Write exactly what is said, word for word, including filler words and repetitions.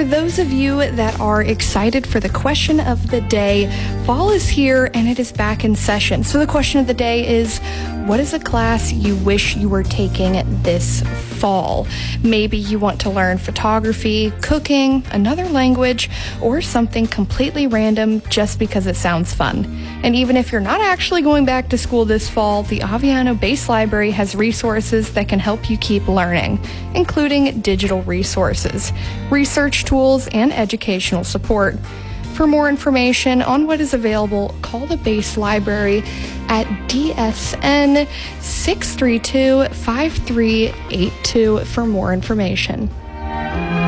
for those of you that are excited for the question of the day, fall is here and it is back in session. So the question of the day is, what is a class you wish you were taking this fall? Maybe you want to learn photography, cooking, another language, or something completely random just because it sounds fun. And even if you're not actually going back to school this fall, the Aviano Base Library has resources that can help you keep learning, including digital resources, research tools, and educational support. For more information on what is available, call the Base Library at D S N six three two, five three eight two for more information.